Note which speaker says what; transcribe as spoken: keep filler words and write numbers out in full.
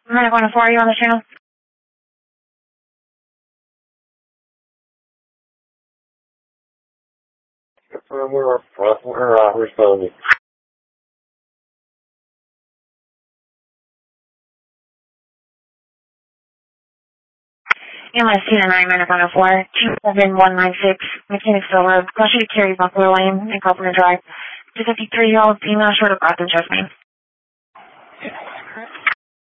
Speaker 1: Medic one oh four, are you on the channel?
Speaker 2: We're, we're, we're uh, responding.
Speaker 1: M S T nine, Medic one oh four, two seven one nine six, Mechanicsville Road, Gloucester to Terry Buckler Lane, and Carpenter Drive. two fifty-three-year-old female short of breath and chest pain.